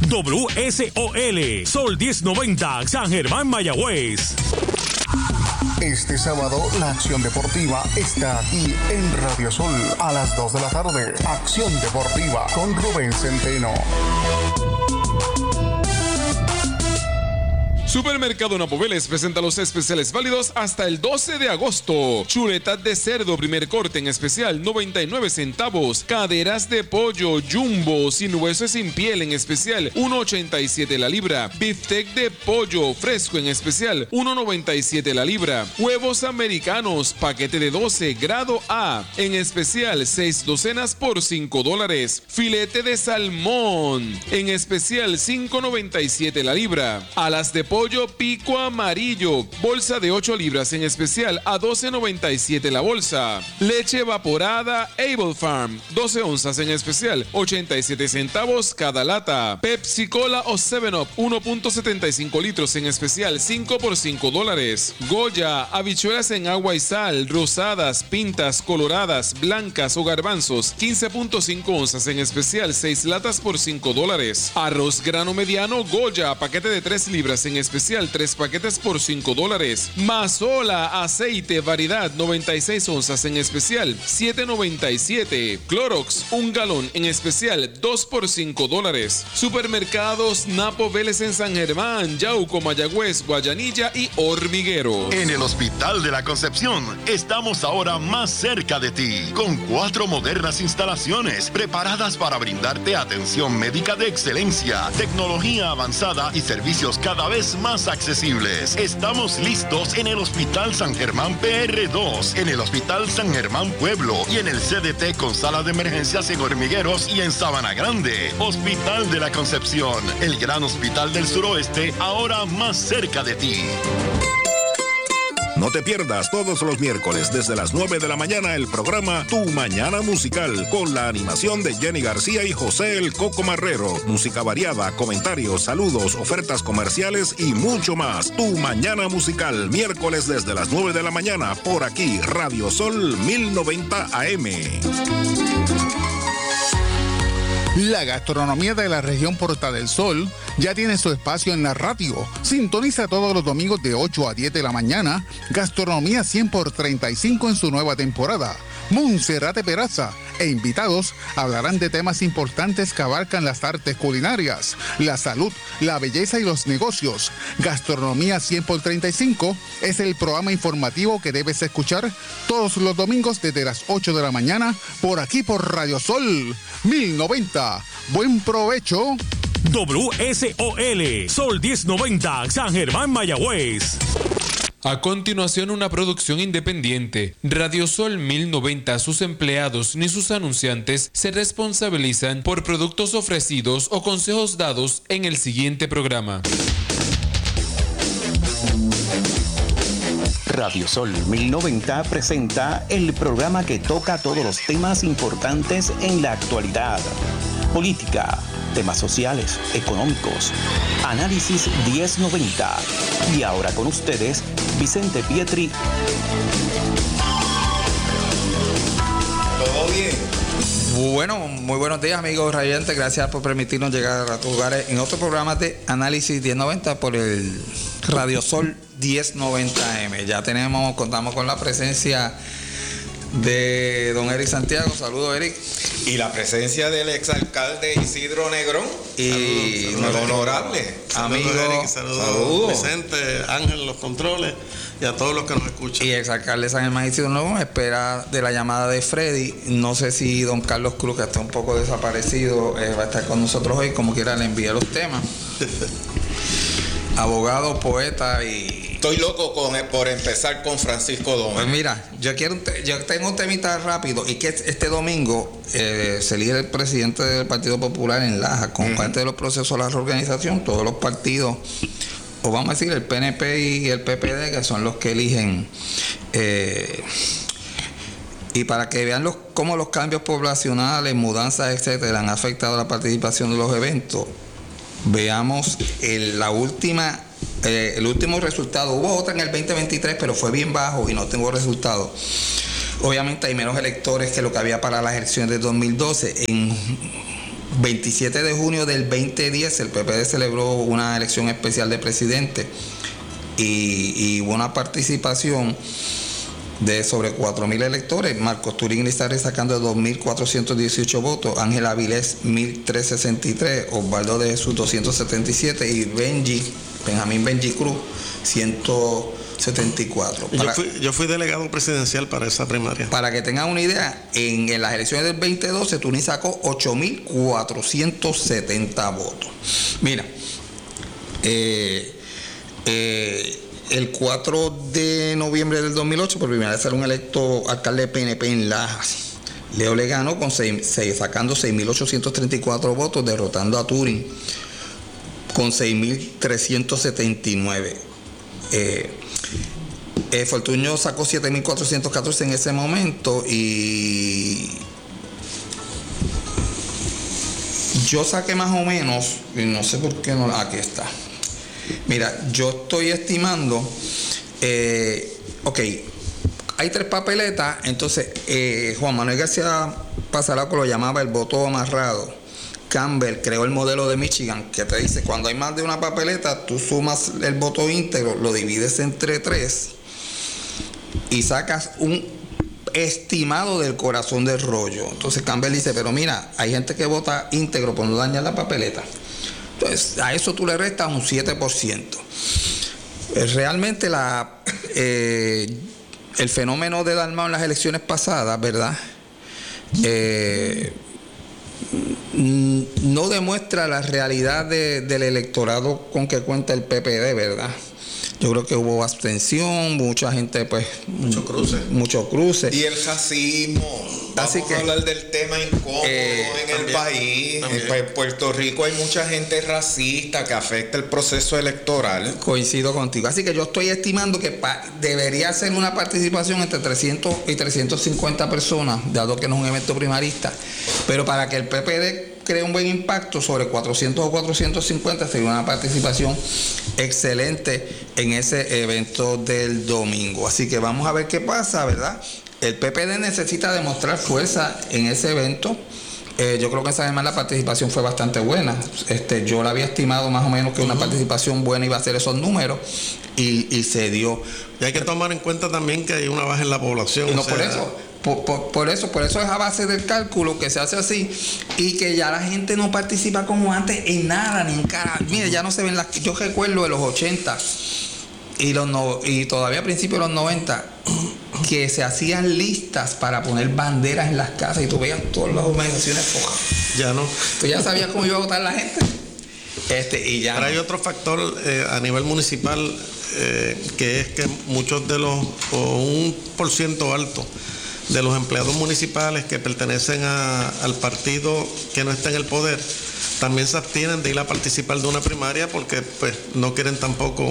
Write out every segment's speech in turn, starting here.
WSOL, Sol 1090, San Germán, Mayagüez. Este sábado, la acción deportiva está aquí en Radio Sol a las 2 de la tarde. Acción deportiva con Rubén Centeno. Supermercado Napo Vélez presenta los especiales válidos hasta el 12 de agosto. Chuletas de cerdo primer corte en especial 99 centavos. Caderas de pollo jumbo sin hueso y sin piel en especial 1.87 la libra. Beefsteak de pollo fresco en especial 1.97 la libra. Huevos americanos paquete de 12 grado A en especial 6 docenas por $5. Filete de salmón en especial 5.97 la libra. Alas de pollo pico amarillo, bolsa de 8 libras en especial a $12.97 la bolsa. Leche evaporada Able Farm, 12 onzas en especial, 87 centavos cada lata. Pepsi Cola o 7-Up, 1.75 litros en especial, 5 por $5. Goya, habichuelas en agua y sal, rosadas, pintas, coloradas, blancas o garbanzos, 15.5 onzas en especial, 6 latas por $5. Arroz grano mediano Goya, paquete de 3 libras en especial, 3 paquetes por $5. Mazola, aceite, variedad, 96 onzas en especial, $7.97. Clorox, 1 galón en especial, 2 por $5. Supermercados Napo Vélez en San Germán, Yauco, Mayagüez, Guayanilla y Hormiguero. En el Hospital de la Concepción estamos ahora más cerca de ti, con 4 modernas instalaciones preparadas para brindarte atención médica de excelencia, tecnología avanzada y servicios cada vez más accesibles. Estamos listos en el Hospital San Germán PR2, en el Hospital San Germán Pueblo y en el CDT con sala de emergencias en Hormigueros y en Sabana Grande. Hospital de la Concepción, el gran hospital del suroeste, ahora más cerca de ti. No te pierdas todos los miércoles desde las 9 de la mañana el programa Tu Mañana Musical con la animación de Jenny García y José el Coco Marrero. Música variada, comentarios, saludos, ofertas comerciales y mucho más. Tu Mañana Musical, miércoles desde las 9 de la mañana por aquí, Radio Sol 1090 AM. La gastronomía de la región Puerta del Sol ya tiene su espacio en la radio. Sintoniza todos los domingos de 8 a 10 de la mañana. Gastronomía 100 por 35 en su nueva temporada. Monserrate Peraza e invitados hablarán de temas importantes que abarcan las artes culinarias, la salud, la belleza y los negocios. Gastronomía 100 por 35 es el programa informativo que debes escuchar todos los domingos desde las 8 de la mañana por aquí por Radio Sol 1090. Buen provecho. WSOL, Sol 1090, San Germán, Mayagüez. A continuación, una producción independiente. Radio Sol 1090, sus empleados ni sus anunciantes se responsabilizan por productos ofrecidos o consejos dados en el siguiente programa. Radio Sol 1090 presenta el programa que toca todos los temas importantes en la actualidad. Política, temas sociales, económicos, análisis 1090. Y ahora con ustedes, Vicente Pietri. ¿Todo bien? Bueno, muy buenos días, amigos radiantes. Gracias por permitirnos llegar a tus hogares en otro programa de Análisis 1090 por el Radio Sol 1090M. Ya contamos con la presencia de don Eric Santiago. Saludos, Eric. Y la presencia del exalcalde Isidro Negrón y nuestro honorable amigo. Saludos. Vicente, Ángel, los controles y a todos los que nos escuchan. Y exalcalde San Germán Isidro Negrón espera de la llamada de Freddy. No sé si don Carlos Cruz, que está un poco desaparecido, va a estar con nosotros hoy. Como quiera, le envía los temas. Abogado, poeta y... Estoy loco por empezar con Francisco Dómez. Pues mira, yo tengo un temita rápido, y que este domingo se elige el presidente del Partido Popular en Laja, como parte de los procesos de la reorganización. Todos los partidos, o vamos a decir el PNP y el PPD, que son los que eligen, y para que vean cómo los cambios poblacionales, mudanzas, etcétera, han afectado la participación de los eventos, veamos el último resultado. Hubo otra en el 2023, pero fue bien bajo y no tuvo resultado. Obviamente hay menos electores que lo que había para las elecciones de 2012. 27 de junio del 2010 el PPD celebró una elección especial de presidente y hubo una participación de sobre 4.000 electores. Marcos Turín Lizarri sacando 2.418 votos, Ángel Avilés 1.363, Osvaldo de Jesús 277 y Benjamín Benji Cruz 174. Yo fui delegado presidencial para esa primaria. Para que tengan una idea, en las elecciones del 2012 Turín sacó 8.470 votos. Mira, el 4 de noviembre del 2008, por primera vez salió un electo alcalde de PNP en Lajas. Leo le ganó sacando 6.834 votos, derrotando a Turín con 6.379. Fortuño sacó 7.414 en ese momento y yo saqué más o menos, y no sé por qué no, aquí está. Mira, yo estoy estimando, hay 3 papeletas, entonces Juan Manuel García Pasaraco lo llamaba el voto amarrado. Campbell creó el modelo de Michigan que te dice, cuando hay más de una papeleta, tú sumas el voto íntegro, lo divides entre 3 y sacas un estimado del corazón del rollo. Entonces Campbell dice, pero mira, hay gente que vota íntegro por no dañar la papeleta. Entonces, a eso tú le restas un 7%. Realmente el fenómeno de Dalmau en las elecciones pasadas, ¿verdad? No demuestra la realidad del electorado con que cuenta el PPD, ¿verdad? Yo creo que hubo abstención, mucha gente, pues... Mucho cruce. Y el racismo. Vamos a hablar del tema incómodo en el país. En Puerto Rico hay mucha gente racista que afecta el proceso electoral. Coincido contigo. Así que yo estoy estimando que debería ser una participación entre 300 y 350 personas, dado que no es un evento primarista. Pero para que el PPD cree un buen impacto, sobre 400 o 450 sería una participación excelente en ese evento del domingo. Así que vamos a ver qué pasa, ¿verdad? El PPD necesita demostrar fuerza en ese evento. Yo creo que esa vez la participación fue bastante buena. Yo la había estimado más o menos que una participación buena iba a ser esos números y se dio. Y hay que tomar en cuenta también que hay una baja en la población. No, por eso es a base del cálculo que se hace así y que ya la gente no participa como antes en nada, ni en cara. Mire, ya no se ven yo recuerdo de los 80 y todavía a principios de los 90 que se hacían listas para poner banderas en las casas y tú veías todas las organizaciones fojas. Ya no. Tú ya sabías cómo iba a votar la gente. Y ya. Pero hay otro factor a nivel municipal que es que muchos de un % alto de los empleados municipales que pertenecen al partido que no está en el poder también se abstienen de ir a participar de una primaria porque pues no quieren tampoco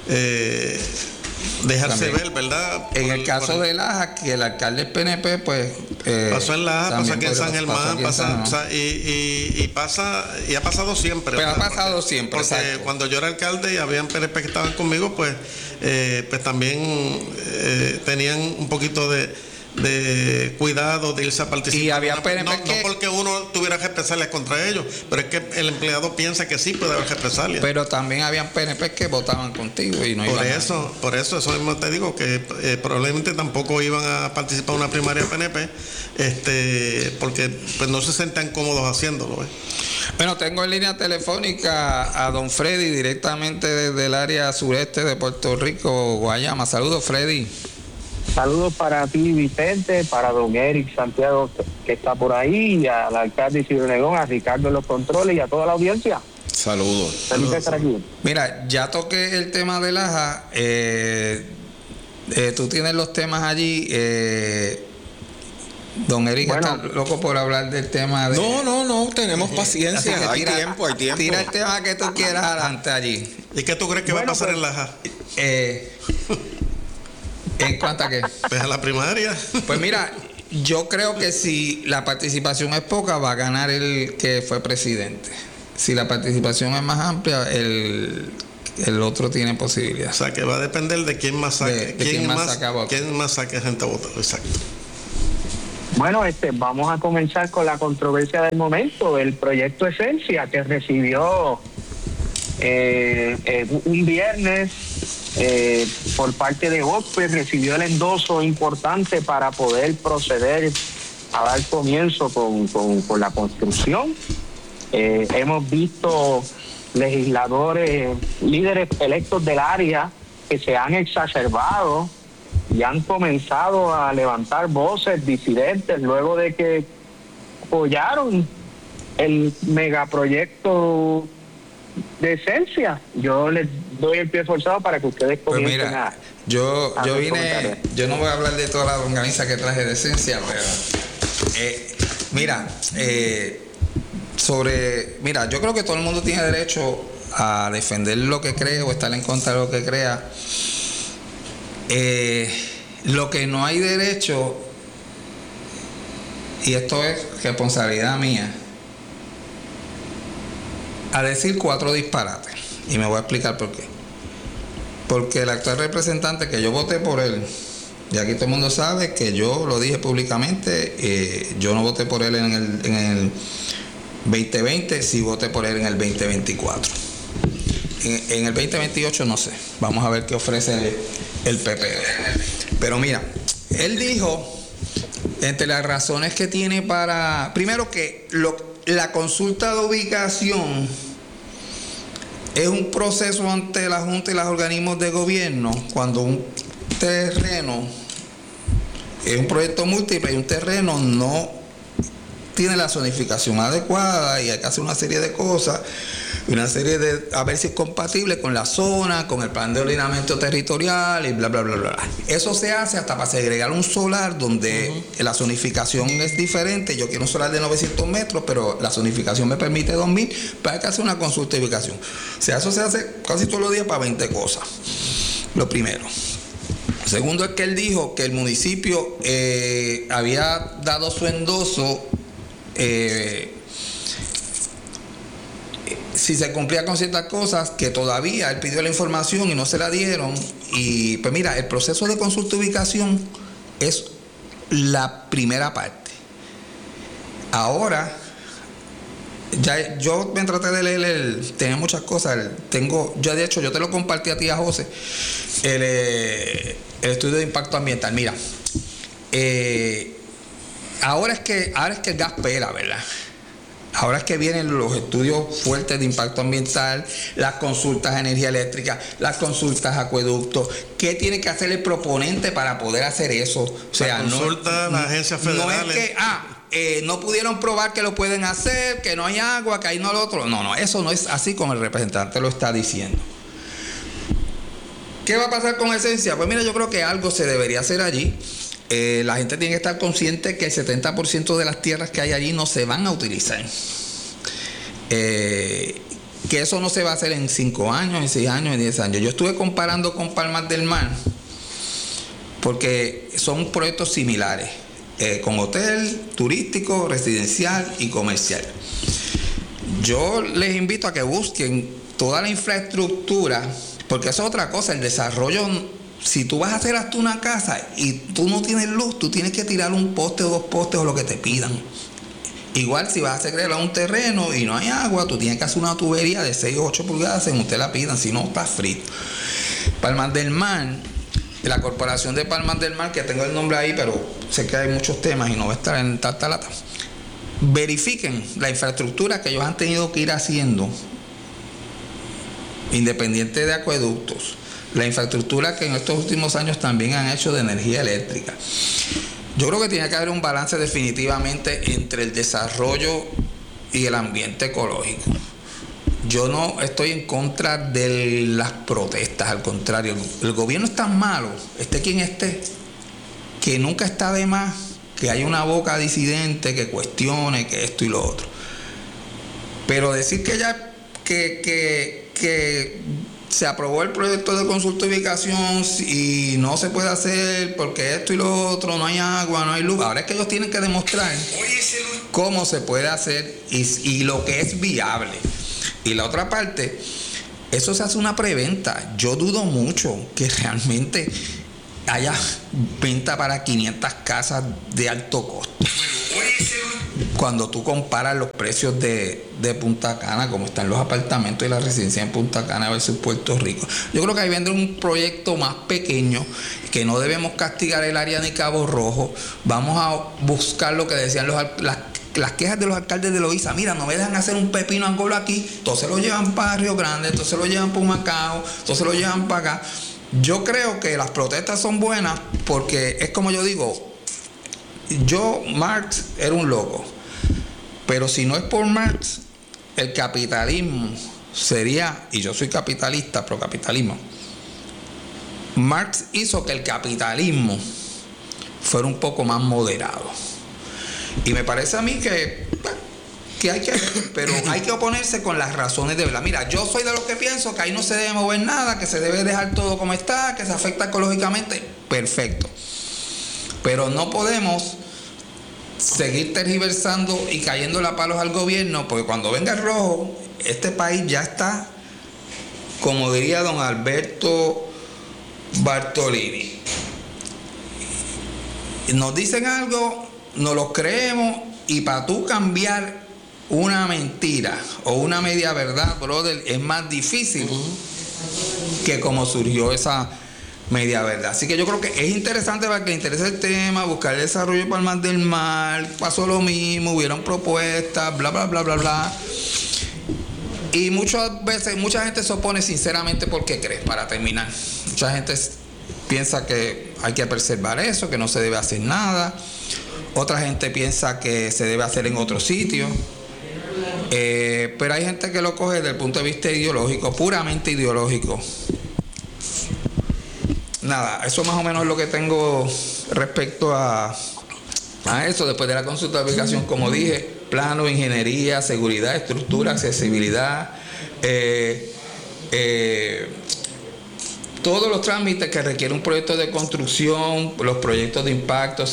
dejarse ver, ¿verdad? En el caso de Lajas, que el alcalde PNP pues pasó en Lajas, pasó aquí en San Germán, y ha pasado siempre. Pues ha pasado siempre, porque exacto. Cuando yo era alcalde y habían PNP que estaban conmigo, pues también tenían un poquito de cuidado de irse a participar. Y había PNP no porque uno tuviera represalias contra ellos, pero es que el empleado piensa que sí puede haber represalias. Pero también habían PNP que votaban contigo y no iban por eso mismo te digo que probablemente tampoco iban a participar en una primaria PNP, porque pues no se sientan cómodos haciéndolo. Bueno, tengo en línea telefónica a don Freddy directamente desde el área sureste de Puerto Rico, Guayama. Saludos, Freddy. Saludos para ti, Vicente, para don Eric Santiago, que está por ahí, y al alcalde Isidro Negón, a Ricardo en los controles y a toda la audiencia. Saludos. Feliz de estar aquí. Mira, ya toqué el tema de Laja. Tú tienes los temas allí. Don Eric está loco por hablar del tema de... No, tenemos paciencia. Hay tiempo. Tira el tema que tú quieras adelante allí. ¿Y qué tú crees que va a pasar en Laja? ¿En cuanto a qué? Pues a la primaria. Pues mira, yo creo que si la participación es poca, va a ganar el que fue presidente. Si la participación es más amplia, el otro tiene posibilidades. O sea, que va a depender de quién más saque. Quién más saque gente a votar, exacto. Bueno, vamos a comenzar con la controversia del momento. El proyecto Esencia, que recibió un viernes por parte de OPE, recibió el endoso importante para poder proceder a dar comienzo con la construcción. Hemos visto legisladores, líderes electos del área que se han exacerbado y han comenzado a levantar voces disidentes luego de que apoyaron el megaproyecto de Esencia. Yo les doy el pie forzado para que ustedes comiencen pues mira, yo vine, yo no voy a hablar de toda la longaniza que traje de Esencia, pero mira, yo creo que todo el mundo tiene derecho a defender lo que cree o estar en contra de lo que crea. Lo que no hay derecho, y esto es responsabilidad mía, a decir 4 disparates, y me voy a explicar por qué. Porque el actual representante, que yo voté por él, y aquí todo el mundo sabe que yo lo dije públicamente, yo no voté por él en el 2020, sí voté por él en el 2024. En el 2028 no sé, vamos a ver qué ofrece el PP. Pero mira, él dijo, entre las razones que tiene para, primero que la consulta de ubicación es un proceso ante la Junta y los organismos de gobierno cuando un terreno es un proyecto múltiple y un terreno no tiene la zonificación adecuada y hay que hacer una serie de cosas, a ver si es compatible con la zona, con el plan de ordenamiento territorial y bla, bla, bla, bla. Eso se hace hasta para segregar un solar donde la zonificación es diferente. Yo quiero un solar de 900 metros, pero la zonificación me permite 2000, para que hacer una consulta de ubicación. O sea, eso se hace casi todos los días para 20 cosas. Lo primero. Segundo es que él dijo que el municipio había dado su endoso si se cumplía con ciertas cosas, que todavía él pidió la información y no se la dieron. Y pues mira, el proceso de consulta de ubicación es la primera parte. Ahora, ya yo me traté de leer, tenía muchas cosas, yo de hecho, yo te lo compartí a ti, a José, el estudio de impacto ambiental. Mira, ahora es que el gas pela, ¿verdad? Ahora es que vienen los estudios fuertes de impacto ambiental, las consultas a energía eléctrica, las consultas a acueductos. ¿Qué tiene que hacer el proponente para poder hacer eso? O sea, la consulta a las agencias federales. No es que, no pudieron probar que lo pueden hacer, que no hay agua, que hay no lo otro. No, eso no es así como el representante lo está diciendo. ¿Qué va a pasar con Esencia? Pues mira, yo creo que algo se debería hacer allí. La gente tiene que estar consciente que el 70% de las tierras que hay allí no se van a utilizar. Que eso no se va a hacer en 5 años, en 6 años, en 10 años. Yo estuve comparando con Palmas del Mar, porque son proyectos similares, con hotel, turístico, residencial y comercial. Yo les invito a que busquen toda la infraestructura, porque eso es otra cosa, el desarrollo. Si tú vas a hacer hasta una casa y tú no tienes luz, tú tienes que tirar un poste o 2 postes o lo que te pidan. Igual si vas a segregar un terreno y no hay agua, tú tienes que hacer una tubería de 6 o 8 pulgadas según usted la pidan, si no está frito. Palmas del Mar, la corporación de Palmas del Mar, que tengo el nombre ahí, pero sé que hay muchos temas y no va a estar en tanta lata. Verifiquen la infraestructura que ellos han tenido que ir haciendo, independiente de acueductos. La infraestructura que en estos últimos años también han hecho de energía eléctrica. Yo creo que tiene que haber un balance definitivamente entre el desarrollo y el ambiente ecológico. Yo no estoy en contra de las protestas, al contrario, el gobierno es tan malo, esté quien esté, que nunca está de más que haya una boca disidente que cuestione que esto y lo otro. Pero decir que ya que se aprobó el proyecto de consulta de ubicación y no se puede hacer porque esto y lo otro, no hay agua, no hay luz. Ahora es que ellos tienen que demostrar cómo se puede hacer y lo que es viable. Y la otra parte, eso se hace una preventa. Yo dudo mucho que realmente haya venta para 500 casas de alto costo. Cuando tú comparas los precios de Punta Cana, como están los apartamentos y la residencia en Punta Cana versus Puerto Rico, yo creo que ahí vendrá un proyecto más pequeño, que no debemos castigar el área de Cabo Rojo. Vamos a buscar lo que decían las quejas de los alcaldes de Loíza. Mira, no me dejan hacer un pepino angolo aquí, todos se lo llevan para Río Grande, todos se lo llevan para Humacao, todos se lo llevan para acá. Yo creo que las protestas son buenas porque es como yo digo, Marx era un loco, pero si no es por Marx, el capitalismo sería, y yo soy capitalista, pro capitalismo, Marx hizo que el capitalismo fuera un poco más moderado. Y me parece a mí que hay que ver, pero hay que oponerse con las razones de verdad. Mira, yo soy de los que pienso que ahí no se debe mover nada, que se debe dejar todo como está, que se afecta ecológicamente. Perfecto. Pero no podemos seguir tergiversando y cayéndole a palos al gobierno, porque cuando venga el rojo, este país ya está, como diría don Alberto Bartolini. Nos dicen algo, nos lo creemos, y para tú cambiar una mentira o una media verdad, brother, es más difícil que como surgió esa media verdad. Así que yo creo que es interesante para que le interese el tema, buscar el desarrollo para el Mar del Mar. Pasó lo mismo, hubieron propuestas, bla, bla, bla, bla, bla. Y muchas veces, mucha gente se opone sinceramente porque cree, para terminar. Mucha gente piensa que hay que preservar eso, que no se debe hacer nada. Otra gente piensa que se debe hacer en otro sitio. Pero hay gente que lo coge desde el punto de vista ideológico, puramente ideológico. Nada, eso más o menos es lo que tengo respecto a eso. Después de la consulta de aplicación, como dije, plano, ingeniería, seguridad, estructura, accesibilidad, todos los trámites que requiere un proyecto de construcción, los proyectos de impacto,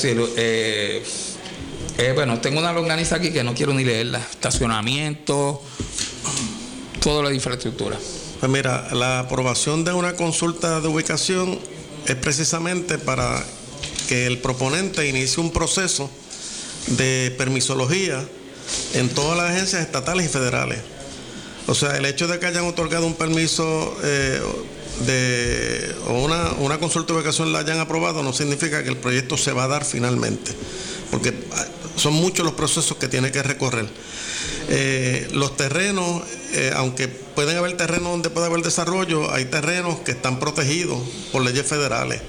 bueno, tengo una longaniza aquí que no quiero ni leerla, estacionamiento, toda la infraestructura. Pues mira, la aprobación de una consulta de ubicación es precisamente para que el proponente inicie un proceso de permisología en todas las agencias estatales y federales. O sea, el hecho de que hayan otorgado un permiso o una consulta de ubicación la hayan aprobado no significa que el proyecto se va a dar finalmente, porque son muchos los procesos que tiene que recorrer. Los terrenos, aunque pueden haber terrenos donde puede haber desarrollo, hay terrenos que están protegidos por leyes federales.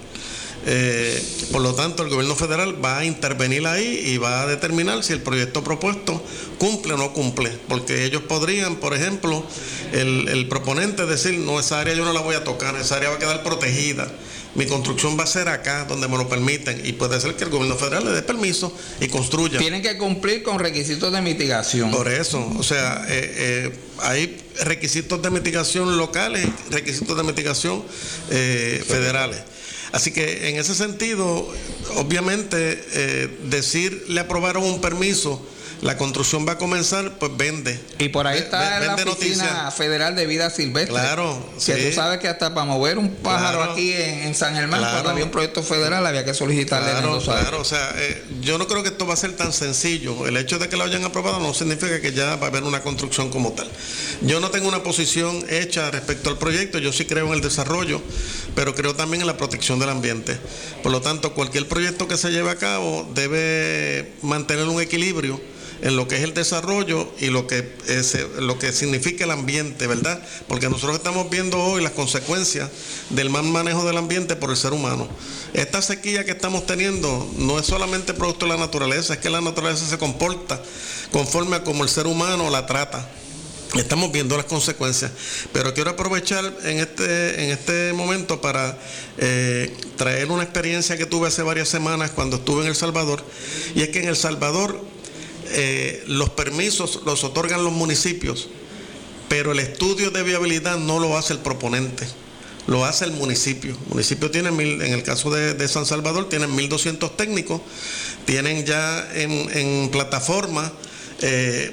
Por lo tanto, el gobierno federal va a intervenir ahí y va a determinar si el proyecto propuesto cumple o no cumple, porque ellos podrían, por ejemplo, el proponente decir, no, esa área yo no la voy a tocar, esa área va a quedar protegida, mi construcción va a ser acá donde me lo permiten, y puede ser que el gobierno federal le dé permiso y construya. Tienen que cumplir con requisitos de mitigación. Por eso, o sea, hay requisitos de mitigación locales, requisitos de mitigación federales. Así que en ese sentido, obviamente, decir le aprobaron un permiso, la construcción va a comenzar, pues vende. Y por ahí está la Oficina Federal de Vida Silvestre. Claro. Que sí. Tú sabes que hasta para mover un pájaro aquí en San Germán, cuando había un proyecto federal, había que solicitarle. Claro, o sea, yo no creo que esto va a ser tan sencillo. El hecho de que lo hayan aprobado no significa que ya va a haber una construcción como tal. Yo no tengo una posición hecha respecto al proyecto, yo sí creo en el desarrollo, pero creo también en la protección del ambiente. Por lo tanto, cualquier proyecto que se lleve a cabo debe mantener un equilibrio en lo que es el desarrollo y lo que significa el ambiente, ¿verdad? Porque nosotros estamos viendo hoy las consecuencias del mal manejo del ambiente por el ser humano. Esta sequía que estamos teniendo no es solamente producto de la naturaleza, es que la naturaleza se comporta conforme a como el ser humano la trata. Estamos viendo las consecuencias, pero quiero aprovechar en este momento para traer una experiencia que tuve hace varias semanas cuando estuve en El Salvador, y es que en El Salvador los permisos los otorgan los municipios, pero el estudio de viabilidad no lo hace el proponente, lo hace el municipio. El municipio tiene en el caso de San Salvador, tienen 1.200 técnicos, tienen ya en plataforma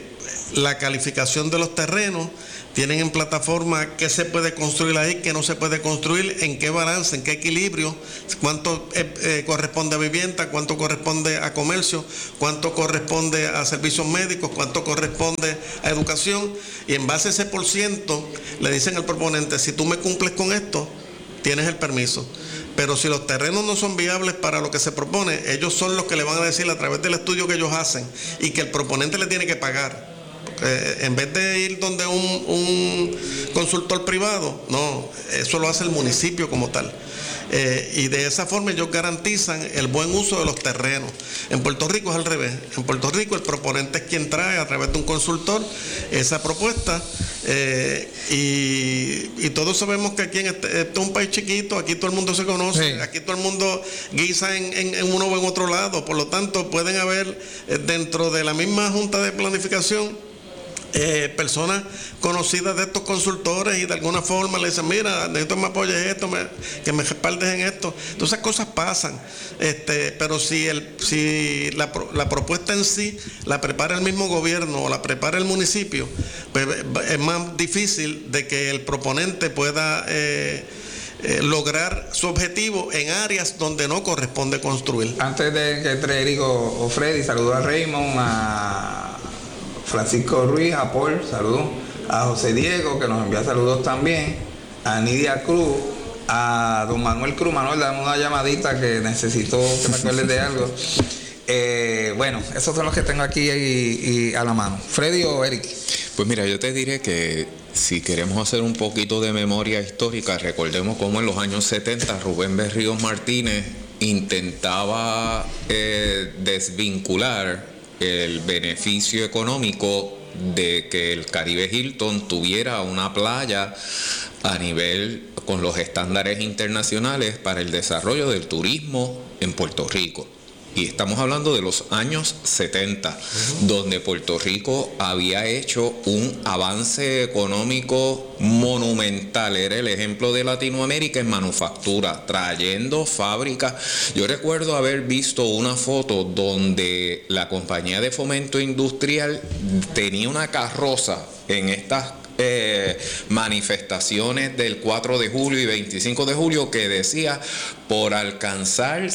la calificación de los terrenos, tienen en plataforma qué se puede construir ahí, qué no se puede construir, en qué balance, en qué equilibrio, cuánto corresponde a vivienda, cuánto corresponde a comercio, cuánto corresponde a servicios médicos, cuánto corresponde a educación, y en base a ese por ciento le dicen al proponente, si tú me cumples con esto, tienes el permiso. Pero si los terrenos no son viables para lo que se propone, ellos son los que le van a decir a través del estudio que ellos hacen y que el proponente le tiene que pagar. En vez de ir donde un consultor privado, no, eso lo hace el municipio como tal. Y de esa forma ellos garantizan el buen uso de los terrenos. En Puerto Rico es al revés. En Puerto Rico el proponente es quien trae a través de un consultor esa propuesta, y todos sabemos que aquí este es un país chiquito, aquí todo el mundo se conoce, sí. Aquí todo el mundo guisa en uno o en otro lado, por lo tanto pueden haber dentro de la misma junta de planificación personas conocidas de estos consultores y de alguna forma le dicen, mira, necesito que me apoyes esto, que me respaldes en esto. Entonces cosas pasan, pero si la propuesta en sí la prepara el mismo gobierno o la prepara el municipio, pues es más difícil de que el proponente pueda lograr su objetivo en áreas donde no corresponde construir. Antes de que entre Eric o Freddy, saludo a Raymond, a Francisco Ruiz, a Paul, saludos, a José Diego, que nos envía saludos también, a Nidia Cruz, a don Manuel Cruz. Manuel, dame una llamadita que necesito que me acuerdes de algo. Bueno, esos son los que tengo aquí y a la mano. ¿Freddy o Eric? Pues mira, yo te diré que si queremos hacer un poquito de memoria histórica, recordemos cómo en los años 70 Rubén Berríos Martínez intentaba desvincular el beneficio económico de que el Caribe Hilton tuviera una playa a nivel con los estándares internacionales para el desarrollo del turismo en Puerto Rico. Y estamos hablando de los años 70, donde Puerto Rico había hecho un avance económico monumental. Era el ejemplo de Latinoamérica en manufactura, trayendo fábricas. Yo recuerdo haber visto una foto donde la compañía de fomento industrial tenía una carroza en estas manifestaciones del 4 de julio y 25 de julio que decía por alcanzar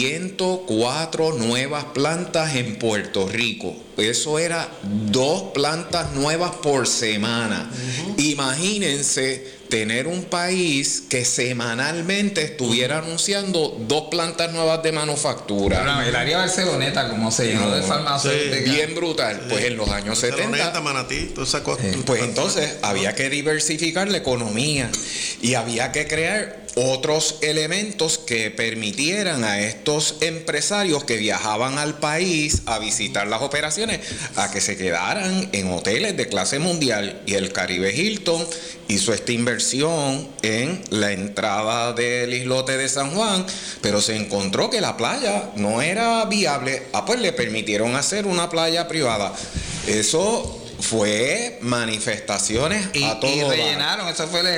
104 nuevas plantas en Puerto Rico. Eso era 2 plantas nuevas por semana. Imagínense tener un país que semanalmente estuviera anunciando 2 plantas nuevas de manufactura. Pero el área Barceloneta, como se llenó de farmacéuticas. Sí, bien brutal. Pues en los años 70. Manatí, pues entonces había que diversificar la economía y había que crear otros elementos que permitieran a estos empresarios que viajaban al país a visitar las operaciones a que se quedaran en hoteles de clase mundial. Y el Caribe Hilton hizo esta inversión en la entrada del islote de San Juan, pero se encontró que la playa no era viable. Pues le permitieron hacer una playa privada. Eso fue manifestaciones a todo. Y rellenaron, eso fue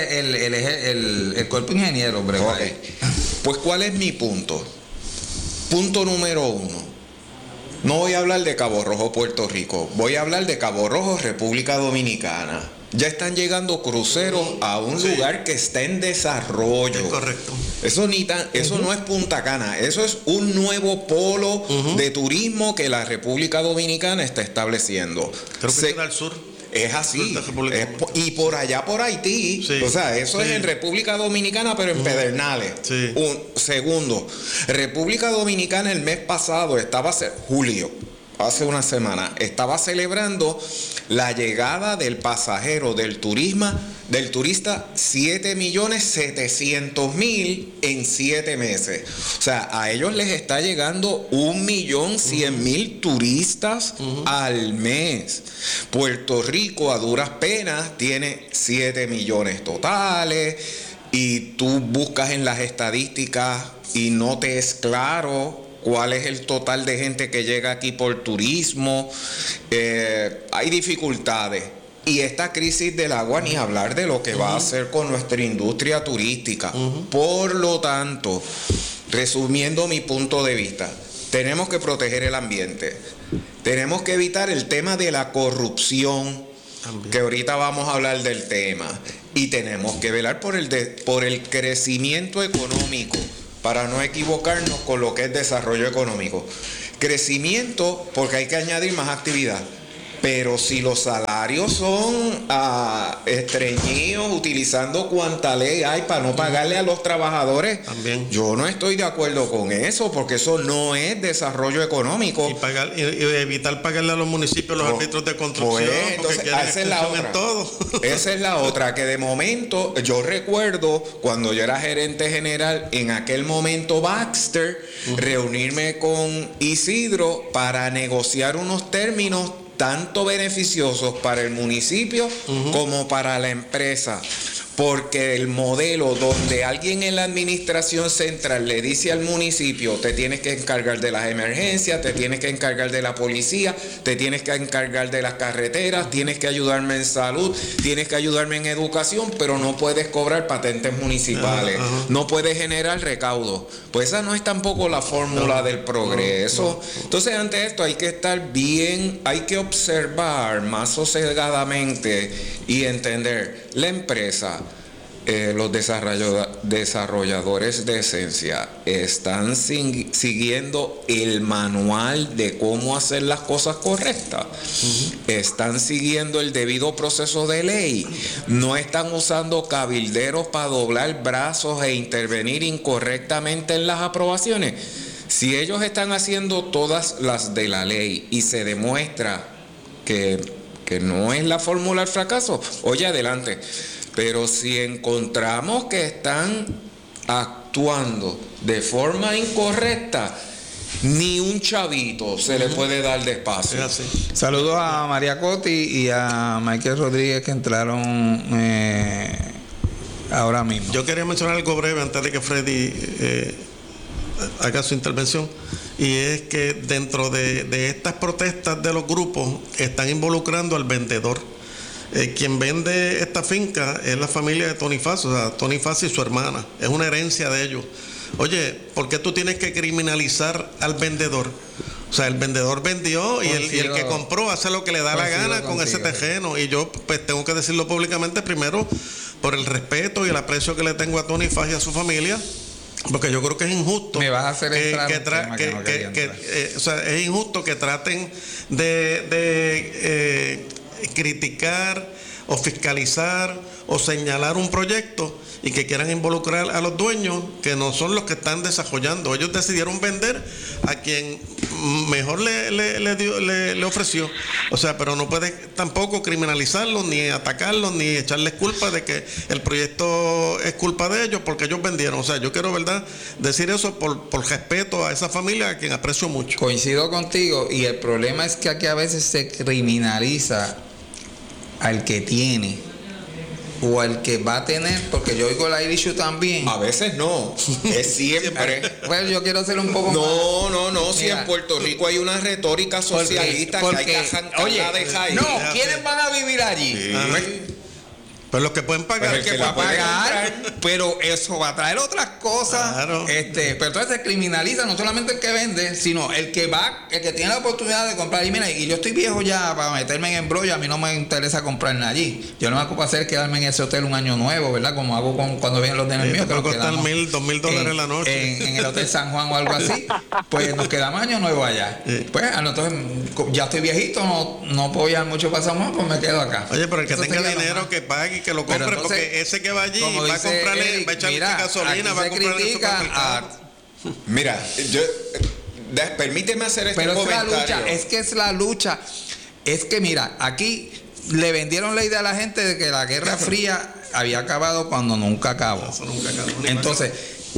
el cuerpo ingeniero, okay. Pues ¿cuál es mi punto? Punto número 1. No voy a hablar de Cabo Rojo, Puerto Rico. Voy a hablar de Cabo Rojo, República Dominicana. Ya están llegando cruceros a un lugar que está en desarrollo. Es correcto. Eso no es Punta Cana, eso es un nuevo polo de turismo que la República Dominicana está estableciendo. Creo que queda al sur. Es así. Y por allá por Haití, sí. O sea, eso es en República Dominicana, pero en Pedernales. Sí. Segundo, República Dominicana el mes pasado julio, hace una semana, estaba celebrando la llegada del pasajero del turista 7.700.000 en 7 meses. O sea, a ellos les está llegando 1.100.000 turistas al mes. Puerto Rico a duras penas tiene 7 millones totales y tú buscas en las estadísticas y no te es claro cuál es el total de gente que llega aquí por turismo. Hay dificultades. Y esta crisis del agua, ni hablar de lo que va a hacer con nuestra industria turística. Por lo tanto, resumiendo mi punto de vista, tenemos que proteger el ambiente, tenemos que evitar el tema de la corrupción, que ahorita vamos a hablar del tema, y tenemos que velar por el crecimiento económico, para no equivocarnos con lo que es desarrollo económico. Crecimiento porque hay que añadir más actividad. Pero si los salarios son estreñidos, utilizando cuanta ley hay para no pagarle a los trabajadores, también. Yo no estoy de acuerdo con eso, porque eso no es desarrollo económico. Y evitar pagarle a los municipios los árbitros de construcción. Pues, entonces, esa es la otra. Esa es la otra, que de momento, yo recuerdo cuando yo era gerente general, en aquel momento Baxter, reunirme con Isidro para negociar unos términos tanto beneficiosos para el municipio como para la empresa, porque el modelo donde alguien en la administración central le dice al municipio: te tienes que encargar de las emergencias, te tienes que encargar de la policía, te tienes que encargar de las carreteras, tienes que ayudarme en salud, tienes que ayudarme en educación, pero no puedes cobrar patentes municipales, no puedes generar recaudo. Pues esa no es tampoco la fórmula del progreso. Entonces, ante esto hay que estar bien, hay que observar más sosegadamente y entender la empresa. Los desarrolladores de esencia están siguiendo el manual de cómo hacer las cosas correctas, están siguiendo el debido proceso de ley, no están usando cabilderos para doblar brazos e intervenir incorrectamente en las aprobaciones. Si ellos están haciendo todas las de la ley y se demuestra que no es la fórmula del fracaso, oye, adelante. Pero si encontramos que están actuando de forma incorrecta, ni un chavito se le puede dar de espacio. Saludos a María Coti y a Michael Rodríguez, que entraron ahora mismo. Yo quería mencionar algo breve antes de que Freddy haga su intervención, y es que dentro de estas protestas de los grupos están involucrando al vendedor. Quien vende esta finca es la familia de Tony Fassi, o sea, Tony Fassi y su hermana. Es una herencia de ellos. Oye, ¿por qué tú tienes que criminalizar al vendedor? O sea, el vendedor vendió y el que compró hace lo que le da la gana con ese terreno. Y yo pues tengo que decirlo públicamente, primero por el respeto y el aprecio que le tengo a Tony Fassi y a su familia, porque yo creo que es injusto. Me vas a hacer entrar o sea, es injusto que traten de criticar o fiscalizar o señalar un proyecto y que quieran involucrar a los dueños, que no son los que están desarrollando. Ellos decidieron vender a quien mejor le ofreció. O sea, pero no puedes tampoco criminalizarlos, ni atacarlos, ni echarles culpa de que el proyecto es culpa de ellos porque ellos vendieron. O sea, yo quiero, ¿verdad?, decir eso por respeto a esa familia, a quien aprecio mucho. Coincido contigo, y el problema es que aquí a veces se criminaliza al que tiene o al que va a tener, porque yo oigo la issue también. A veces no, es siempre. Bueno, yo quiero hacer un poco No, si en Puerto Rico hay una retórica socialista que hay que dejar. No, ¿quiénes van a vivir allí? Sí. Pues los que pueden pagar, el que va a pagar, pero eso va a traer otras cosas. Claro. Pero entonces se criminaliza no solamente el que vende, sino el que tiene la oportunidad de comprar. Y mira, y yo estoy viejo ya para meterme en embrollo, a mí no me interesa comprarme allí. Yo no me ocupo hacer quedarme en ese hotel un año nuevo, ¿verdad? Como hago cuando vienen los nenes míos. Que costar $1,000, $2,000 la noche. En el Hotel San Juan o algo así. Pues nos quedamos año nuevo allá. Pues entonces ya estoy viejito, no puedo ir mucho para San Juan, pues me quedo acá. Oye, pero el que tenga dinero que pague, que lo compre, entonces, porque ese que va allí va a comprarle, Eric, va a echarle gasolina, va a comprarle supermercado. Mira, permíteme hacer este comentario. Es la lucha. Es que mira, aquí le vendieron la idea a la gente de que la Guerra Fría había acabado cuando nunca acabó. Eso nunca acabó. Entonces,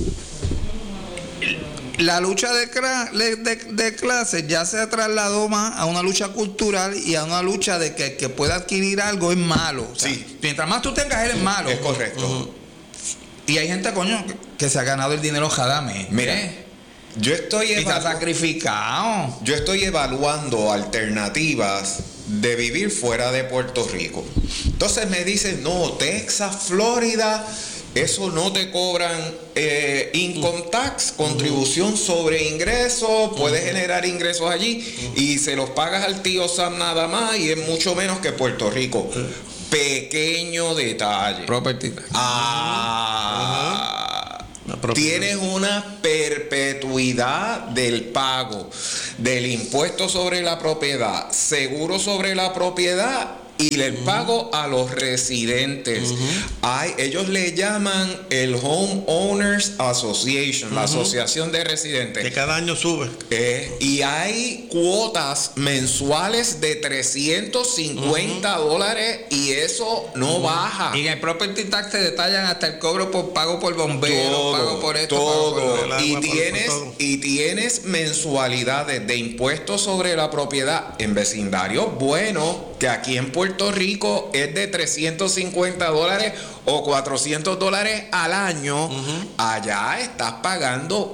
la lucha de clases ya se trasladó más a una lucha cultural y a una lucha de que el que pueda adquirir algo es malo. O sea, sí. Mientras más tú tengas, eres malo. Es correcto. Y hay gente, coño, que se ha ganado el dinero jadame. Mira, yo estoy sacrificado. Yo estoy evaluando alternativas de vivir fuera de Puerto Rico. Entonces me dicen, no, Texas, Florida, eso no te cobran income tax, contribución sobre ingresos, puedes generar ingresos allí y se los pagas al tío Sam nada más y es mucho menos que Puerto Rico. Pequeño detalle. Property. Tienes una perpetuidad del pago del impuesto sobre la propiedad, seguro sobre la propiedad y el pago a los residentes. Ellos le llaman el Home Owners Association, la asociación de residentes. Que cada año sube. Y hay cuotas mensuales de $350 y eso no baja. Y en el property tax te detallan hasta el cobro por pago por bomberos, pago por esto, todo. Pago por el agua, Y tienes mensualidades de impuestos sobre la propiedad en vecindarios buenos, que aquí en Puerto Rico es de $350 o $400 al año. Allá estás pagando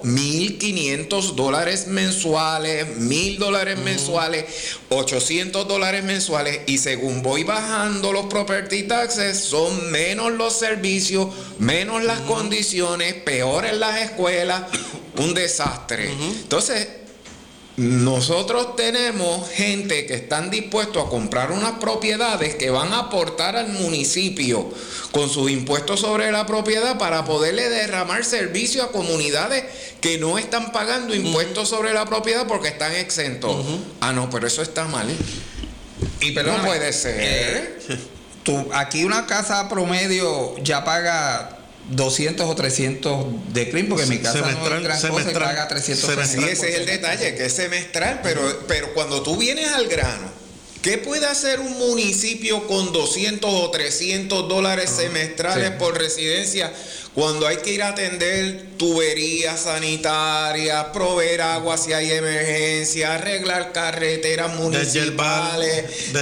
$1,500 mensuales, $1,000 mensuales, $800 mensuales, y según voy bajando los property taxes, son menos los servicios, menos las condiciones, peores las escuelas, un desastre. Entonces, nosotros tenemos gente que están dispuestos a comprar unas propiedades que van a aportar al municipio con sus impuestos sobre la propiedad para poderle derramar servicio a comunidades que no están pagando impuestos sobre la propiedad porque están exentos. No, pero eso está mal. Y perdón, no puede ser. Aquí una casa promedio ya paga 200 o 300 de CRIM, porque en mi casa no es gran cosa y paga 300. Sí, ese es el detalle, que es semestral, pero cuando tú vienes al grano, ¿qué puede hacer un municipio con $200 o $300 semestrales por residencia cuando hay que ir a atender tuberías sanitarias, proveer agua si hay emergencia, arreglar carreteras municipales,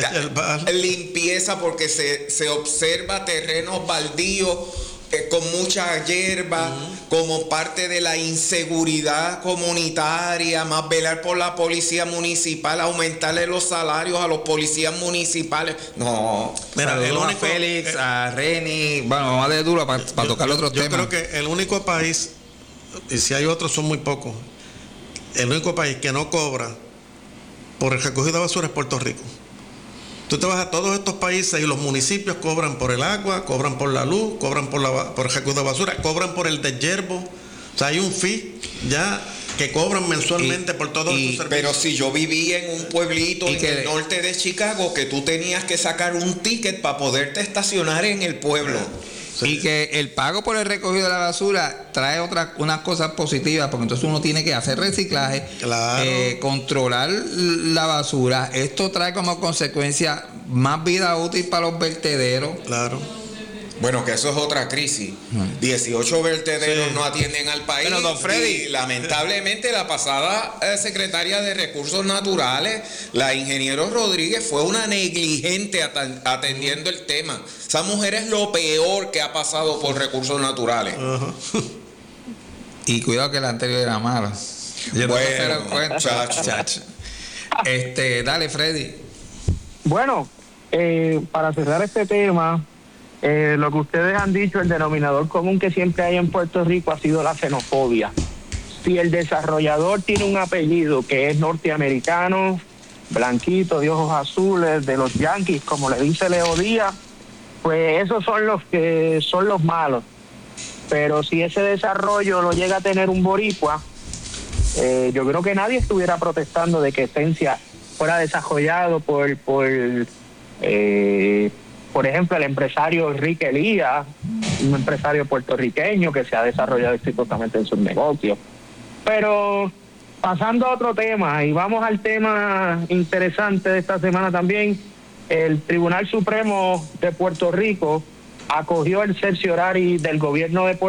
limpieza porque se observa terrenos baldíos con mucha hierba, como parte de la inseguridad comunitaria, más velar por la policía municipal, aumentarle los salarios a los policías municipales? No. Mira, a Félix, a Reni, bueno, vamos a darle duro para tocar otros temas. Yo creo que el único país, y si hay otros son muy pocos, el único país que no cobra por el recogido de basura es Puerto Rico. Tú te vas a todos estos países y los municipios cobran por el agua, cobran por la luz, cobran por el recogido de basura, cobran por el deshiervo. O sea, hay un fee ya que cobran mensualmente por todos estos servicios. Pero si yo vivía en un pueblito en el norte de Chicago, que tú tenías que sacar un ticket para poderte estacionar en el pueblo. Y que el pago por el recogido de la basura trae unas cosas positivas, porque entonces uno tiene que hacer reciclaje, controlar la basura. Esto trae como consecuencia más vida útil para los vertederos. Claro. Bueno, que eso es otra crisis. 18 vertederos no atienden al país. Pero, don Freddy, y lamentablemente la pasada secretaria de Recursos Naturales, la ingeniero Rodríguez, fue una negligente atendiendo el tema. Esa mujer es lo peor que ha pasado por Recursos Naturales. Y cuidado que la anterior era mala. Chacho. Dale, Freddy. Bueno, para cerrar este tema, lo que ustedes han dicho, el denominador común que siempre hay en Puerto Rico ha sido la xenofobia. Si el desarrollador tiene un apellido que es norteamericano, blanquito, de ojos azules, de los Yankees, como le dice Leo Díaz, pues esos son los que son los malos. Pero si ese desarrollo lo llega a tener un boricua, yo creo que nadie estuviera protestando de que Esencia fuera desarrollado por ejemplo, el empresario Enrique Elías, un empresario puertorriqueño que se ha desarrollado exitosamente en sus negocios. Pero pasando a otro tema, y vamos al tema interesante de esta semana también, el Tribunal Supremo de Puerto Rico acogió el certiorari del gobierno de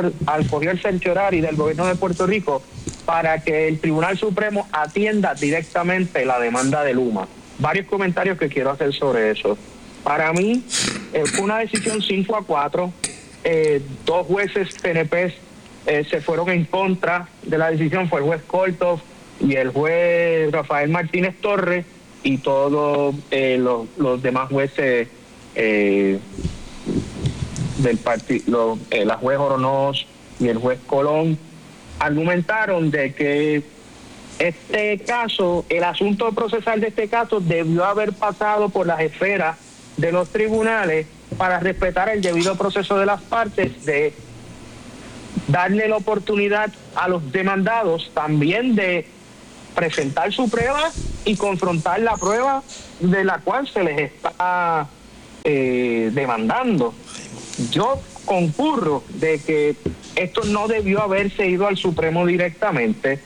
Puerto Rico para que el Tribunal Supremo atienda directamente la demanda de Luma. Varios comentarios que quiero hacer sobre eso. Para mí, fue una decisión 5-4. Dos jueces PNP se fueron en contra de la decisión. Fue el juez Kolthoff y el juez Rafael Martínez Torres, y todos los demás jueces de del partido, la juez Oronoz y el juez Colón, argumentaron de que este caso, el asunto procesal de este caso debió haber pasado por las esferas de los tribunales para respetar el debido proceso de las partes, de darle la oportunidad a los demandados también de presentar su prueba y confrontar la prueba de la cual se les está demandando. Yo concurro de que esto no debió haberse ido al Supremo directamente.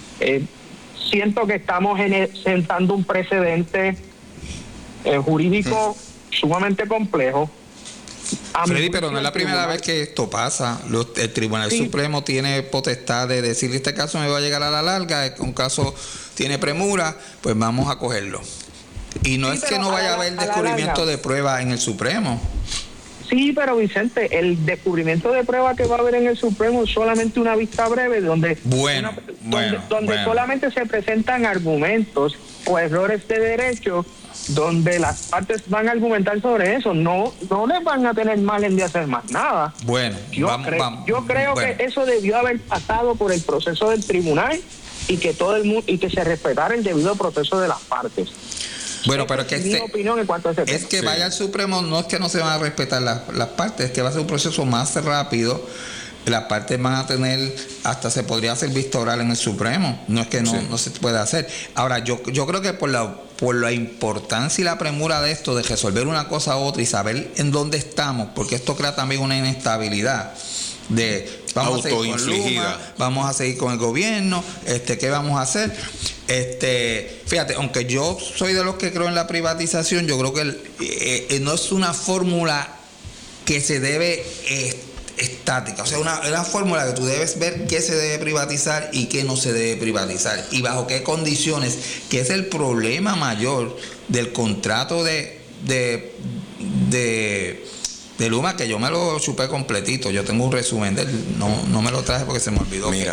Siento que estamos sentando un precedente jurídico sumamente complejo. Freddy, pero no es la primera vez que esto pasa. El Tribunal Supremo tiene potestad de decir: este caso me va a llegar a la larga, un caso tiene premura, pues vamos a cogerlo. Y no es que no vaya a haber descubrimiento de prueba en el Supremo. Sí, pero Vicente, el descubrimiento de prueba que va a haber en el Supremo es solamente una vista breve donde solamente se presentan argumentos o errores de derecho, donde las partes van a argumentar sobre eso. No les van a tener margen de hacer más nada. Bueno, yo creo que eso debió haber pasado por el proceso del tribunal y que todo el mundo, y que se respetara el debido proceso de las partes. Bueno, pero que mi opinión en cuanto a ese tema. Es que vaya al Supremo, no es que no se van a respetar las partes, es que va a ser un proceso más rápido. Las partes van a tener, hasta se podría hacer vista oral en el Supremo. No es que no se puede hacer. Ahora, yo creo que por la importancia y la premura de esto, de resolver una cosa a otra y saber en dónde estamos, porque esto crea también una inestabilidad de vamos a seguir con Luma, vamos a seguir con el gobierno, ¿qué vamos a hacer? Fíjate, aunque yo soy de los que creo en la privatización, yo creo que no es una fórmula que se debe estática, o sea, una fórmula que tú debes ver qué se debe privatizar y qué no se debe privatizar y bajo qué condiciones, que es el problema mayor del contrato de Luma, que yo me lo chupé completito. Yo tengo un resumen de él, no me lo traje porque se me olvidó. Mira,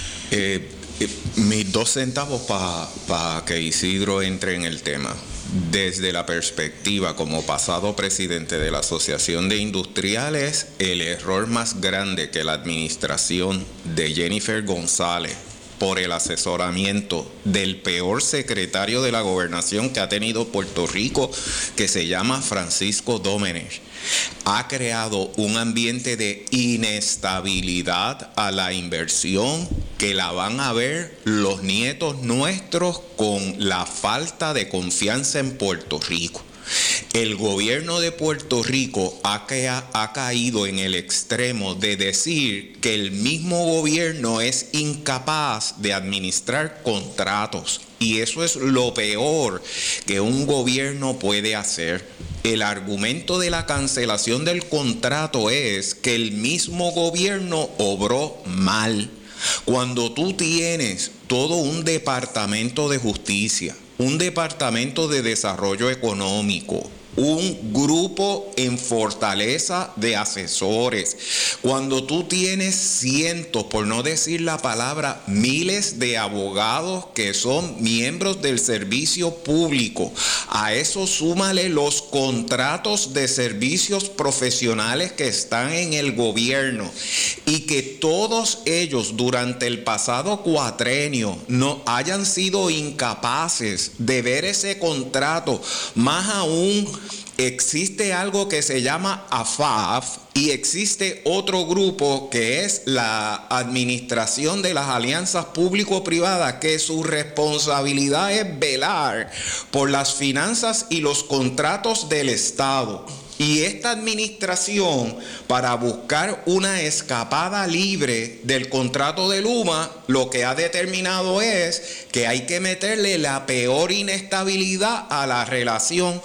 mis 2 centavos para que Isidro entre en el tema. Desde la perspectiva como pasado presidente de la Asociación de Industriales, el error más grande que la administración de Jennifer González, por el asesoramiento del peor secretario de la gobernación que ha tenido Puerto Rico, que se llama Francisco Domenech, ha creado un ambiente de inestabilidad a la inversión que la van a ver los nietos nuestros con la falta de confianza en Puerto Rico. El gobierno de Puerto Rico ha caído en el extremo de decir que el mismo gobierno es incapaz de administrar contratos, y eso es lo peor que un gobierno puede hacer. El argumento de la cancelación del contrato es que el mismo gobierno obró mal. Cuando tú tienes todo un departamento de justicia, un departamento de desarrollo económico, un grupo en Fortaleza de asesores, cuando tú tienes cientos, por no decir la palabra, miles de abogados que son miembros del servicio público, a eso súmale los contratos de servicios profesionales que están en el gobierno, y que todos ellos durante el pasado cuatrenio no hayan sido incapaces de ver ese contrato. Más aún, existe algo que se llama AFAF y existe otro grupo que es la Administración de las Alianzas Público-Privadas, que su responsabilidad es velar por las finanzas y los contratos del Estado. Y esta administración, para buscar una escapada libre del contrato de Luma, lo que ha determinado es que hay que meterle la peor inestabilidad a la relación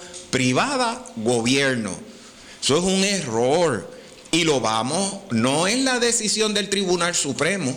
privada-gobierno. Eso es un error. Y no es la decisión del Tribunal Supremo,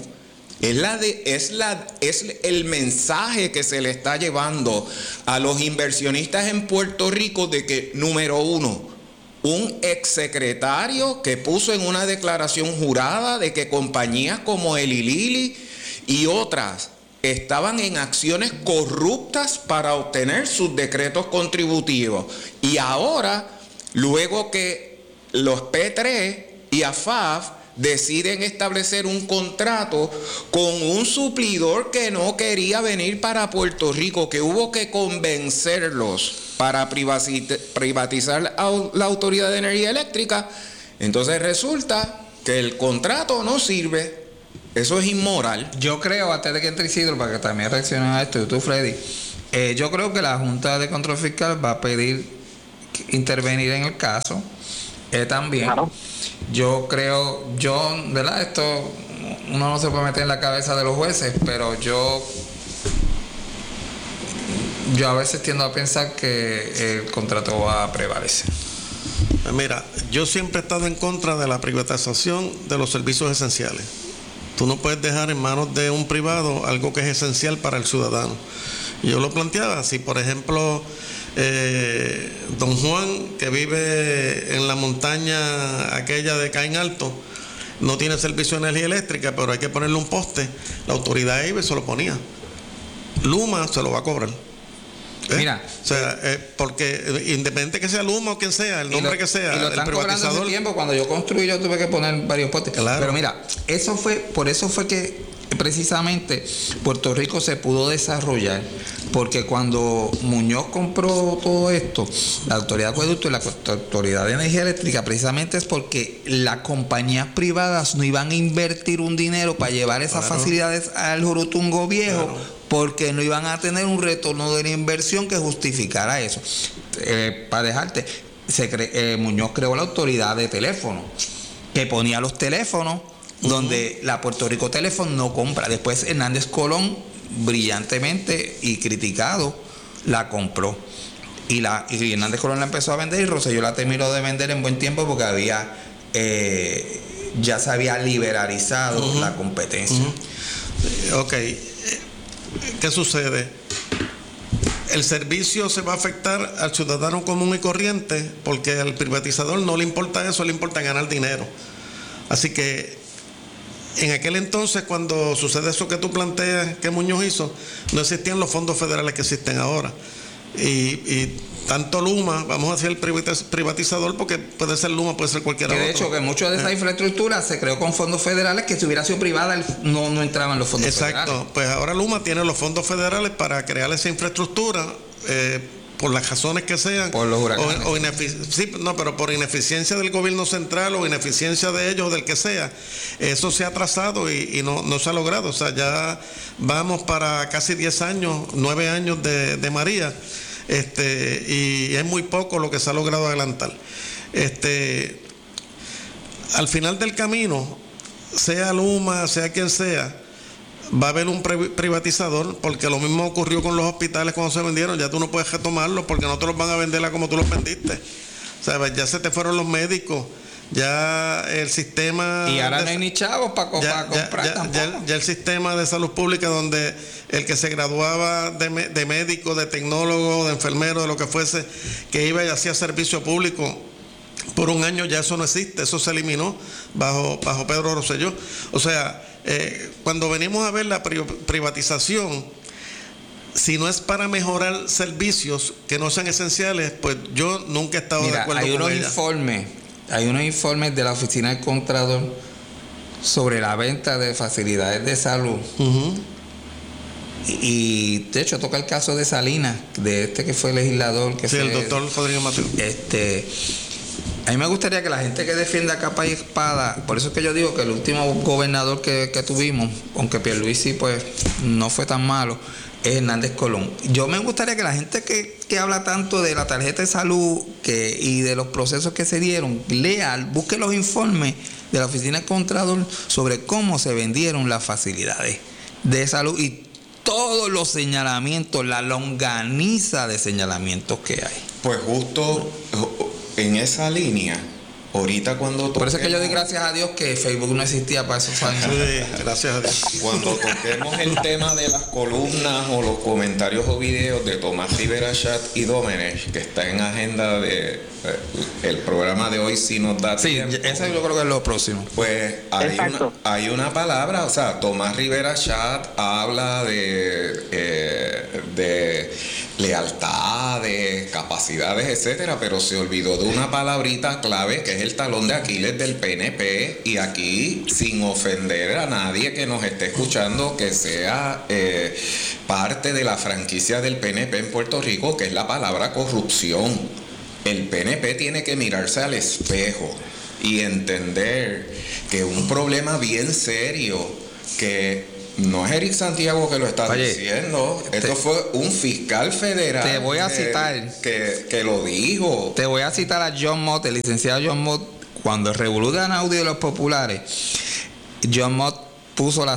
es el mensaje que se le está llevando a los inversionistas en Puerto Rico de que, número uno, un exsecretario que puso en una declaración jurada de que compañías como Eli Lilly y otras estaban en acciones corruptas para obtener sus decretos contributivos. Y ahora, luego que los P3 y AFAF deciden establecer un contrato con un suplidor que no quería venir para Puerto Rico, que hubo que convencerlos para privatizar la Autoridad de Energía Eléctrica. Entonces resulta que el contrato no sirve. Eso es inmoral. Yo creo, antes de que entre Isidro, para que también reaccionen a esto, y tú, Freddy, yo creo que la Junta de Control Fiscal va a pedir intervenir en el caso. También. Claro. Yo creo, ¿verdad? Esto uno no se puede meter en la cabeza de los jueces, pero yo a veces tiendo a pensar que el contrato va a prevalecer. Mira, yo siempre he estado en contra de la privatización de los servicios esenciales. Tú no puedes dejar en manos de un privado algo que es esencial para el ciudadano. Yo lo planteaba, si por ejemplo don Juan, que vive en la montaña aquella de Caín Alto, no tiene servicio de energía eléctrica, pero hay que ponerle un poste, la autoridad IBE se lo ponía. Luma se lo va a cobrar. Mira, o sea, porque independiente que sea Luma o quien sea, el nombre que sea, y lo están el privatizador. Cobrando ese tiempo, cuando yo construí, yo tuve que poner varios postes. Claro. Pero mira, por eso fue que precisamente Puerto Rico se pudo desarrollar, porque cuando Muñoz compró todo esto, la Autoridad de Acueducto y la Autoridad de Energía Eléctrica, precisamente es porque las compañías privadas no iban a invertir un dinero para llevar esas facilidades al Jurutungo Viejo, porque no iban a tener un retorno de la inversión que justificara eso. Para dejarte, Muñoz creó la Autoridad de Teléfono, que ponía los teléfonos donde la Puerto Rico Teléfono no compra. Después Hernández Colón, brillantemente y criticado, la compró. Y Hernández Colón la empezó a vender, y Rosselló la terminó de vender en buen tiempo, porque ya se había liberalizado la competencia. Ok. ¿Qué sucede? El servicio se va a afectar al ciudadano común y corriente, porque al privatizador no le importa eso, le importa ganar dinero. Así que en aquel entonces, cuando sucede eso que tú planteas que Muñoz hizo, no existían los fondos federales que existen ahora. Y tanto Luma, vamos a decir el privatizador, porque puede ser Luma, puede ser cualquiera otro. De hecho, que mucho de esa infraestructura se creó con fondos federales, que si hubiera sido privada no entraban los fondos federales. Exacto, pues ahora Luma tiene los fondos federales para crear esa infraestructura, por las razones que sean, por los huracanes. Pero por ineficiencia del gobierno central o ineficiencia de ellos o del que sea, eso se ha atrasado y no se ha logrado. O sea, ya vamos para casi 10 años, 9 años de María, y es muy poco lo que se ha logrado adelantar. Al final del camino, sea Luma, sea quien sea, va a haber un privatizador, porque lo mismo ocurrió con los hospitales cuando se vendieron. Ya tú no puedes retomarlos, porque no te los van a vender como tú los vendiste. O sea, ya se te fueron los médicos, ya el sistema... Y ahora no hay ni chavos para comprar tampoco. Ya el sistema de salud pública, donde el que se graduaba de médico, de tecnólogo, de enfermero, de lo que fuese, que iba y hacía servicio público por un año, ya eso no existe. Eso se eliminó bajo Pedro Rosselló. O sea, cuando venimos a ver la privatización, si no es para mejorar servicios que no sean esenciales, pues yo nunca he estado de acuerdo con ella. Hay unos informes de la Oficina del Contralor sobre la venta de facilidades de salud. Y de hecho toca el caso de Salinas, de que fue legislador, el doctor Rodríguez Mateo. A mí me gustaría que la gente que defienda capa y espada, por eso es que yo digo que el último gobernador que tuvimos, aunque Pierluisi pues no fue tan malo, es Hernández Colón. Yo me gustaría que la gente que habla tanto de la tarjeta de salud y de los procesos que se dieron, busque los informes de la Oficina del Contralor sobre cómo se vendieron las facilidades de salud y todos los señalamientos, la longaniza de señalamientos que hay. Pues justo en esa línea, ahorita cuando por eso es que yo doy gracias a Dios que Facebook no existía para esos años. Sí, gracias a Dios. Cuando toquemos el tema de las columnas o los comentarios o videos de Tomás Rivera Chat y Domenech, que está en agenda de el programa de hoy, si nos da tiempo. Sí, eso yo creo que es lo próximo. Pues hay una palabra, o sea, Tomás Rivera Chat habla de de lealtades, capacidades, etcétera, pero se olvidó de una palabrita clave que es el talón de Aquiles del PNP, y aquí, sin ofender a nadie que nos esté escuchando, que sea parte de la franquicia del PNP en Puerto Rico, que es la palabra corrupción. El PNP tiene que mirarse al espejo y entender que un problema bien serio, que no es Eric Santiago que lo está diciendo, esto fue un fiscal federal. Te voy a citar que lo dijo. Te voy a citar a John Mott, el licenciado John Mott, cuando el revolú de Anaudi de los populares. John Mott puso la